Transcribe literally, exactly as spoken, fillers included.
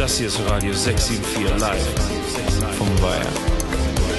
Das hier ist Radio sechs sieben vier live vom Weiher.